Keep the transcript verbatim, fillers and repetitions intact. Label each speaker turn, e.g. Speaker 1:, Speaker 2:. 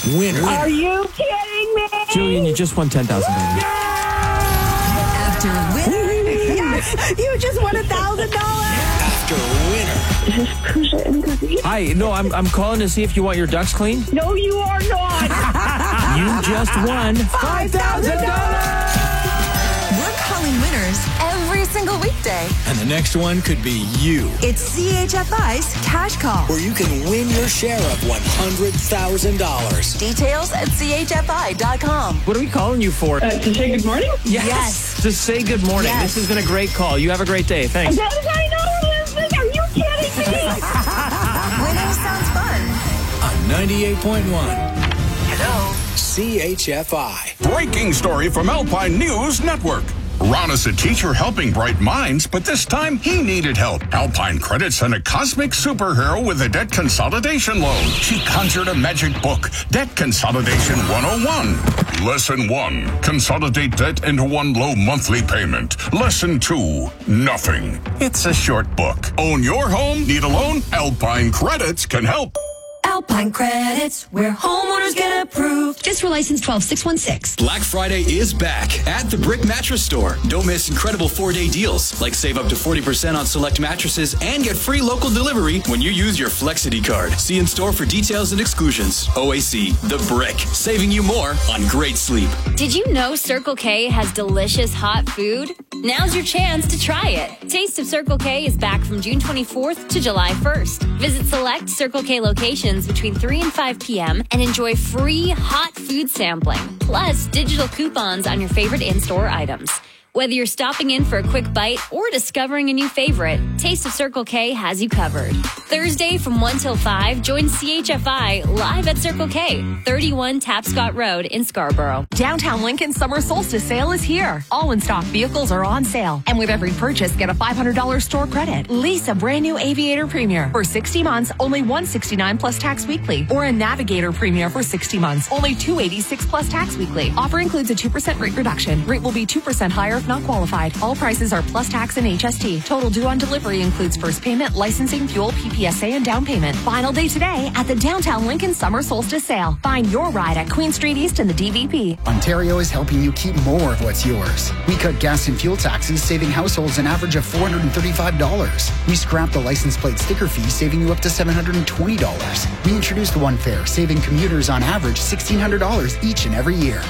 Speaker 1: winner.
Speaker 2: Are you kidding me?
Speaker 3: Julian, you just won ten thousand dollars.
Speaker 4: After winner.
Speaker 2: Yes, you just won a thousand dollars.
Speaker 1: After winner.
Speaker 2: Is this Pooja and Goody?
Speaker 3: Hi, no, I'm I'm calling to see if you want your ducks clean.
Speaker 2: No, you are not.
Speaker 3: You just won five thousand dollars.
Speaker 4: We're calling winners every single weekday.
Speaker 1: And the next one could be you,
Speaker 4: It's C H F I's Cash Call.
Speaker 1: where you can win your share of one hundred thousand dollars.
Speaker 4: Details at C H F I dot com.
Speaker 3: What are we calling you for?
Speaker 2: Uh, to say good morning?
Speaker 3: Yes.
Speaker 4: yes.
Speaker 3: To say good morning.
Speaker 4: Yes.
Speaker 3: This has been a great call. You have a great day. Thanks.
Speaker 2: Yes, I know, Elizabeth. Are you kidding me?
Speaker 4: Winning sounds fun.
Speaker 1: On ninety-eight point one
Speaker 4: Hello.
Speaker 1: C H F I.
Speaker 5: Breaking story from Alpine News Network. Ron is a teacher helping bright minds, but this time he needed help. Alpine Credit sent a cosmic superhero with a debt consolidation loan. She conjured a magic book, Debt Consolidation one oh one. Lesson one, consolidate debt into one low monthly payment. Lesson two, nothing. It's a short book. Own your home? Need a loan? Alpine Credits can help.
Speaker 4: Alpine Credits, where homeowners get approved. Just for license twelve six one six.
Speaker 6: Black Friday is back at the Brick Mattress Store. Don't miss incredible four-day deals, like save up to forty percent on select mattresses and get free local delivery when you use your Flexity card. See in store for details and exclusions. O A C, The Brick, saving you more on great sleep.
Speaker 7: Did you know Circle K has delicious hot food? Now's your chance to try it. Taste of Circle K is back from June twenty-fourth to July first. Visit select Circle K locations between three and five p.m. and enjoy free hot food sampling, plus digital coupons on your favorite in-store items. Whether you're stopping in for a quick bite or discovering a new favorite, Taste of Circle K has you covered. Thursday from one till five, join C H F I live at Circle K, thirty-one Tapscott Road in Scarborough.
Speaker 8: Downtown Lincoln Summer Solstice Sale is here. All in-stock vehicles are on sale. And with every purchase, get a five hundred dollars store credit. Lease a brand new Aviator Premier for sixty months, only one hundred sixty-nine dollars plus tax weekly. Or a Navigator Premier for sixty months, only two hundred eighty-six dollars plus tax weekly. Offer includes a two percent rate reduction. Rate will be two percent higher if not qualified. All prices are plus tax and H S T. Total due on delivery includes first payment, licensing, fuel, P P S A, and down payment. Final day today at the Downtown Lincoln Summer Solstice Sale. Find your ride at Queen Street East and the D V P.
Speaker 9: Ontario is helping you keep more of what's yours. We cut gas and fuel taxes, saving households an average of four hundred thirty-five dollars. We scrapped the license plate sticker fee, saving you up to seven hundred twenty dollars. We introduced One Fare, saving commuters on average one thousand six hundred dollars each and every year.